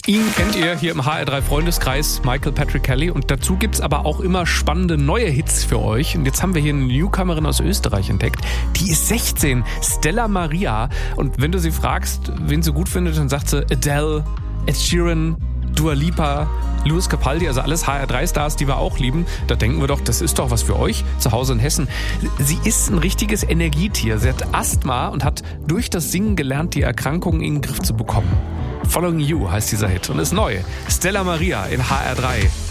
Ihn kennt ihr hier im HR3 Freundeskreis, Michael Patrick Kelly. Und dazu gibt's aber auch immer spannende neue Hits für euch. Und jetzt haben wir hier eine Newcomerin aus Österreich entdeckt. Die ist 16, Stella Maria. Und wenn du sie fragst, wen sie gut findet, dann sagt sie Adele, Ed Sheeran, Dua Lipa, Lewis Capaldi, also alles HR3-Stars, die wir auch lieben. Da denken wir doch, das ist doch was für euch zu Hause in Hessen. Sie ist ein richtiges Energietier. Sie hat Asthma und hat durch das Singen gelernt, die Erkrankung in den Griff zu bekommen. Following You heißt dieser Hit und ist neu. Stella Maria in HR3.